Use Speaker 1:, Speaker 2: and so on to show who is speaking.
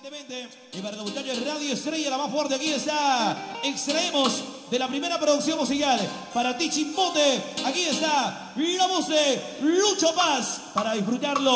Speaker 1: Evidentemente, y para los muchachos de Radio Estrella, la más fuerte, aquí está. Extraemos de la primera producción musical para ti, Chimbote. Aquí está la voz de Lucho Paz para disfrutarlo.